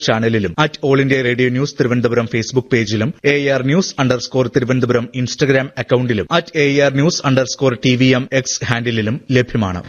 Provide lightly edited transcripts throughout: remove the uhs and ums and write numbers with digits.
ചാനലിലും @AllIndiaRadioNews Thiruvananthapuram Facebook പേജിലും ARNews_തിരുവനന്തപുരം Instagram അക്കൌണ്ടിലും @ARNews_TVM X ഹാൻഡിലും ലഭ്യമാണ്.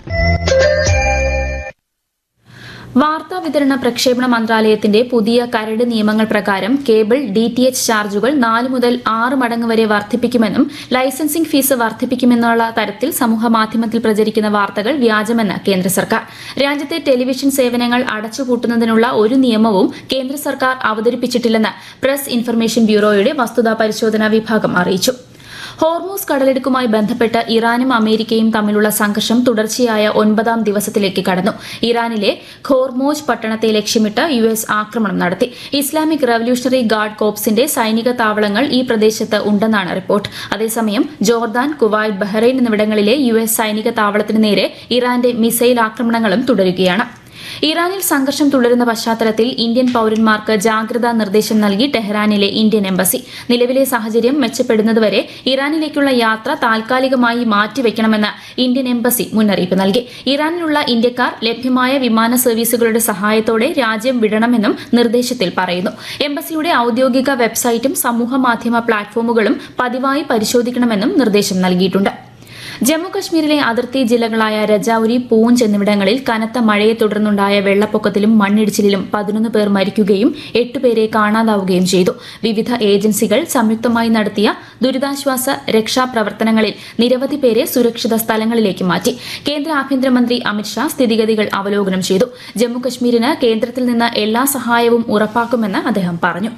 വാർത്താ വിതരണ പ്രക്ഷേപണ മന്ത്രാലയത്തിന്റെ പുതിയ കരട് നിയമങ്ങൾ പ്രകാരം കേബിൾ DTH ചാർജുകൾ 4 മുതൽ 6 മടങ്ങ് വരെ വർദ്ധിപ്പിക്കുമെന്നും ലൈസൻസിംഗ് ഫീസ് വർദ്ധിപ്പിക്കുമെന്നുള്ള തരത്തിൽ സമൂഹമാധ്യമത്തിൽ പ്രചരിക്കുന്ന വാർത്തകൾ വ്യാജമെന്ന് കേന്ദ്ര സർക്കാർ. രാജ്യത്തെ ടെലിവിഷൻ സേവനങ്ങൾ അടച്ചുപൂട്ടുന്നതിനുള്ള ഒരു നിയമവും കേന്ദ്ര സർക്കാർ അവതരിപ്പിച്ചിട്ടില്ലെന്ന് പ്രസ് ഇൻഫർമേഷൻ ബ്യൂറോയുടെ വസ്തുതാ പരിശോധനാ വിഭാഗം അറിയിച്ചു. ഹോർമൂസ് കടലിടുക്കുമായി ബന്ധപ്പെട്ട് ഇറാനും അമേരിക്കയും തമ്മിലുള്ള സംഘർഷം തുടർച്ചയായ 9ാം ദിവസത്തിലേക്ക് കടന്നു. ഇറാനിലെ ഖോർമോജ് പട്ടണത്തെ ലക്ഷ്യമിട്ട് US ആക്രമണം നടത്തി. ഇസ്ലാമിക് റവല്യൂഷണറി ഗാർഡ് കോപ്സിന്റെ സൈനിക താവളങ്ങൾ ഈ പ്രദേശത്ത് ഉണ്ടെന്നാണ് റിപ്പോർട്ട്. അതേസമയം ജോർദാൻ, കുവൈറ്റ്, ബഹ്റൈൻ എന്നിവിടങ്ങളിലെ US സൈനിക താവളത്തിന് നേരെ ഇറാന്റെ മിസൈൽ ആക്രമണങ്ങളും തുടരുകയാണ്. ഇറാനിൽ സംഘർഷം തുടരുന്ന പശ്ചാത്തലത്തിൽ ഇന്ത്യൻ പൌരന്മാർക്ക് ജാഗ്രതാ നിർദ്ദേശം നൽകി ടെഹ്റാനിലെ ഇന്ത്യൻ എംബസി. നിലവിലെ സാഹചര്യം മെച്ചപ്പെടുന്നതുവരെ ഇറാനിലേക്കുള്ള യാത്ര താൽക്കാലികമായി മാറ്റിവെക്കണമെന്ന് ഇന്ത്യൻ എംബസി മുന്നറിയിപ്പ് നൽകി. ഇറാനിലുള്ള ഇന്ത്യക്കാർ ലഭ്യമായ വിമാന സർവീസുകളുടെ സഹായത്തോടെ രാജ്യം വിടണമെന്നും നിർദ്ദേശത്തിൽ പറയുന്നു. എംബസിയുടെ ഔദ്യോഗിക വെബ്സൈറ്റും സമൂഹമാധ്യമ പ്ലാറ്റ്ഫോമുകളും പതിവായി പരിശോധിക്കണമെന്നും നിർദ്ദേശം നൽകിയിട്ടുണ്ട്. ജമ്മുകശ്മീരിലെ അതിർത്തി ജില്ലകളായ രജൌരി, പൂഞ്ച് എന്നിവിടങ്ങളിൽ കനത്ത മഴയെ തുടർന്നുണ്ടായ വെള്ളപ്പൊക്കത്തിലും മണ്ണിടിച്ചിലിലും 11 പേർ മരിക്കുകയും 8 പേരെ കാണാതാവുകയും ചെയ്തു. വിവിധ ഏജൻസികൾ സംയുക്തമായി നടത്തിയ ദുരിതാശ്വാസ രക്ഷാപ്രവർത്തനങ്ങളിൽ നിരവധി പേരെ സുരക്ഷിത സ്ഥലങ്ങളിലേക്ക് മാറ്റി. കേന്ദ്ര ആഭ്യന്തരമന്ത്രി അമിത്ഷാ സ്ഥിതിഗതികൾ അവലോകനം ചെയ്തു. ജമ്മുകശ്മീരിന് കേന്ദ്രത്തിൽ നിന്ന് എല്ലാ സഹായവും ഉറപ്പാക്കുമെന്ന് അദ്ദേഹം പറഞ്ഞു.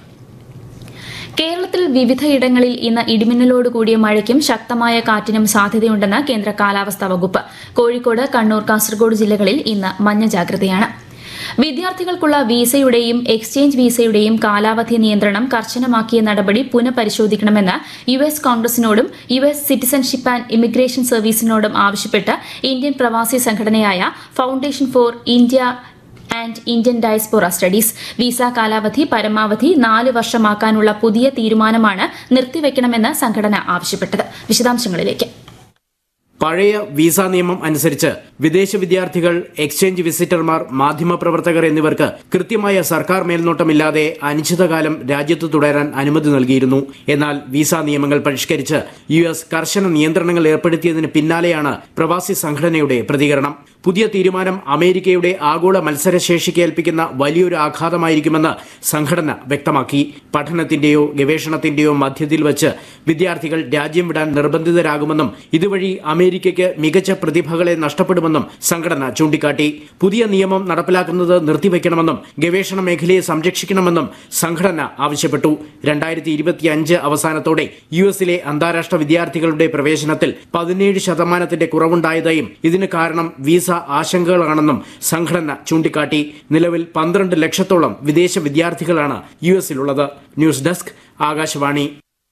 കേരളത്തിൽ വിവിധയിടങ്ങളിൽ ഇന്ന് ഇടിമിന്നലോട് കൂടിയ മഴയ്ക്കും ശക്തമായ കാറ്റിനും സാധ്യതയുണ്ടെന്ന് കേന്ദ്ര കാലാവസ്ഥാ വകുപ്പ്. കോഴിക്കോട്, കണ്ണൂർ, കാസർഗോഡ് ജില്ലകളിൽ ഇന്ന് മഞ്ഞ ജാഗ്രതയാണ്. വിദ്യാർത്ഥികൾക്കുള്ള വിസയുടെയും എക്സ്ചേഞ്ച് വിസയുടെയും കാലാവധി നിയന്ത്രണം കർശനമാക്കിയ നടപടി പുനഃപരിശോധിക്കണമെന്ന് US കോൺഗ്രസിനോടും US citizenship and immigration സർവീസിനോടും ആവശ്യപ്പെട്ട് ഇന്ത്യൻ പ്രവാസി സംഘടനയായ foundation for India and Indian diaspora studies. Visa കാലാവധി പരമാവധി 4 വർഷമാക്കാനുള്ള പുതിയ തീരുമാനമാണ് നിർത്തിവെക്കണമെന്ന് സംഘടന ആവശ്യപ്പെട്ടത്. വിശദാംശങ്ങളിലേക്ക്. പഴയ വിസ നിയമം അനുസരിച്ച് വിദേശ വിദ്യാർത്ഥികൾ, എക്സ്ചേഞ്ച് വിസിറ്റർമാർ, മാധ്യമപ്രവർത്തകർ എന്നിവർക്ക് കൃത്യമായ സർക്കാർ മേൽനോട്ടമില്ലാതെ അനിശ്ചിതകാലം രാജ്യത്ത് തുടരാൻ അനുമതി നൽകിയിരുന്നു. എന്നാൽ വിസ നിയമങ്ങൾ പരിഷ്കരിച്ച് US കർശന നിയന്ത്രണങ്ങൾ ഏർപ്പെടുത്തിയതിന് പിന്നാലെയാണ് പ്രവാസി സംഘടനയുടെ പ്രതികരണം. പുതിയ തീരുമാനം അമേരിക്കയുടെ ആഗോള മത്സരശേഷിക്ക് ഏൽപ്പിക്കുന്ന വലിയൊരു ആഘാതമായിരിക്കുമെന്ന് സംഘടന വ്യക്തമാക്കി. പഠനത്തിന്റെയോ ഗവേഷണത്തിന്റെയോ മധ്യത്തിൽ വച്ച് വിദ്യാർത്ഥികൾ രാജ്യം വിടാൻ നിർബന്ധിതരാകുമെന്നും ഇതുവഴി അമേരിക്കയ്ക്ക് മികച്ച പ്രതിഭകളെ നഷ്ടപ്പെടുമെന്നും സംഘടന ചൂണ്ടിക്കാട്ടി. പുതിയ നിയമം നടപ്പിലാക്കുന്നത് നിർത്തിവെക്കണമെന്നും ഗവേഷണ മേഖലയെ സംരക്ഷിക്കണമെന്നും സംഘടന ആവശ്യപ്പെട്ടു. 2025 അവസാനത്തോടെ US-ലെ അന്താരാഷ്ട്ര വിദ്യാർത്ഥികളുടെ പ്രവേശനത്തിൽ 17% കുറവുണ്ടായതായും ഇതിന് കാരണം വിസ ആശങ്കകളാണെന്നും സംഘടന ചൂണ്ടിക്കാട്ടി. നിലവിൽ 12 ലക്ഷത്തോളം വിദേശ വിദ്യാർത്ഥികളാണ് US-ലുള്ളത്. News desk, Akashvani.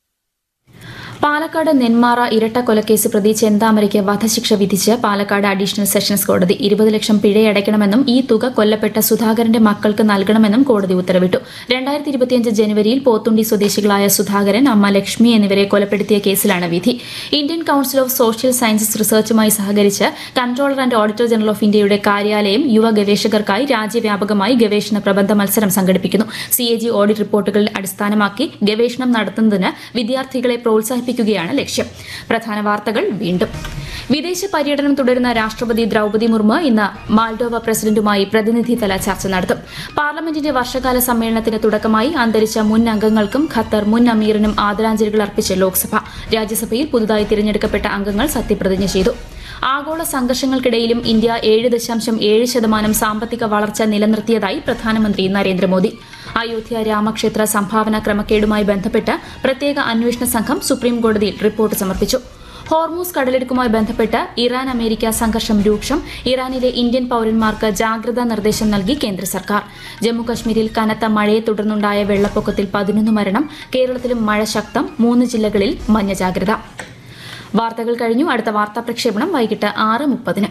പാലക്കാട് നെന്മാറ ഇരട്ടക്കൊലക്കേസ് പ്രതി ചെന്താമരയ്ക്ക് വധശിക്ഷ വിധിച്ച് പാലക്കാട് അഡീഷണൽ സെഷൻസ് കോടതി. 20 ലക്ഷം പിഴയടയ്ക്കണമെന്നും ഈ തുക കൊല്ലപ്പെട്ട സുധാകരന്റെ മക്കൾക്ക് നൽകണമെന്നും കോടതി ഉത്തരവിട്ടു. 2025 ജനുവരിയിൽ പോത്തുണ്ടി സ്വദേശികളായ സുധാകരൻ, അമ്മ ലക്ഷ്മി എന്നിവരെ കൊലപ്പെടുത്തിയ കേസിലാണ് വിധി. Indian council of social sciences റിസർച്ചുമായി സഹകരിച്ച് controller and auditor general of ഇന്ത്യയുടെ കാര്യാലയം യുവ ഗവേഷകർക്കായി രാജ്യവ്യാപകമായി ഗവേഷണ പ്രബന്ധ മത്സരം സംഘടിപ്പിക്കുന്നു. CAG ഓഡിറ്റ് റിപ്പോർട്ടുകൾ അടിസ്ഥാനമാക്കി ഗവേഷണം നടത്തുന്നതിന് വിദ്യാർത്ഥികളെ പ്രോത്സാഹിപ്പിക്കുകയാണ് ലക്ഷ്യം. പ്രധാന വാർത്തകൾ വീണ്ടും. വിദേശ പര്യടനം തുടരുന്ന രാഷ്ട്രപതി ദ്രൌപദി മുർമു ഇന്ന് മാൾഡോവ പ്രസിഡന്റുമായി പ്രതിനിധിതല ചർച്ച നടത്തും. പാർലമെന്റിന്റെ വർഷകാല സമ്മേളനത്തിന് തുടക്കമായി അന്തരിച്ച മുൻ അംഗങ്ങൾക്കും ഖത്തർ മുൻ അമീറിനും ആദരാഞ്ജലികൾ അർപ്പിച്ച് ലോക്സഭ. രാജ്യസഭയിൽ പുതുതായി തിരഞ്ഞെടുക്കപ്പെട്ട അംഗങ്ങൾ സത്യപ്രതിജ്ഞ ചെയ്തു. ആഗോള സംഘർഷങ്ങൾക്കിടയിലും ഇന്ത്യ 7.7% സാമ്പത്തിക വളർച്ച നിലനിർത്തിയതായി പ്രധാനമന്ത്രി നരേന്ദ്രമോദി. അയോധ്യ രാമക്ഷേത്ര സംഭാവന ക്രമക്കേടുമായി ബന്ധപ്പെട്ട് പ്രത്യേക അന്വേഷണ സംഘം സുപ്രീംകോടതിയിൽ റിപ്പോർട്ട് സമർപ്പിച്ചു. ഹോർമൂസ് കടലിടുക്കുമായി ബന്ധപ്പെട്ട് ഇറാൻ അമേരിക്ക സംഘർഷം രൂക്ഷം. ഇറാനിലെ ഇന്ത്യൻ പൌരന്മാർക്ക് ജാഗ്രതാ നിർദ്ദേശം നൽകി കേന്ദ്ര സർക്കാർ. ജമ്മുകശ്മീരിൽ കനത്ത മഴയെ തുടർന്നുണ്ടായ വെള്ളപ്പൊക്കത്തിൽ 11 മരണം. കേരളത്തിലും മഴ ശക്തം. 3 ജില്ലകളിൽ മഞ്ഞ ജാഗ്രത. വാർത്തകൾ കഴിഞ്ഞു. അടുത്ത വാർത്താ പ്രക്ഷേപണം വൈകിട്ട് 6:30.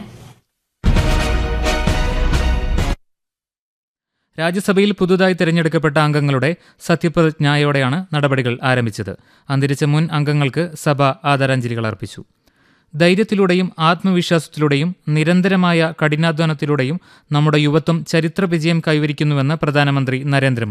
രാജ്യസഭയിൽ പുതുതായി തിരഞ്ഞെടുക്കപ്പെട്ട അംഗങ്ങളുടെ സത്യപ്രതിജ്ഞയോടെയാണ് നടപടികൾ ആരംഭിച്ചത്. അന്തരിച്ച മുൻ അംഗങ്ങൾക്ക് സഭ ആദരാഞ്ജലികൾ അർപ്പിച്ചു. ധൈര്യത്തിലൂടെയും ആത്മവിശ്വാസത്തിലൂടെയും നിരന്തരമായ കഠിനാധ്വാനത്തിലൂടെയും നമ്മുടെ യുവത്വം ചരിത്ര വിജയം കൈവരിക്കുന്നുവെന്ന് പ്രധാനമന്ത്രി നരേന്ദ്രമോദി.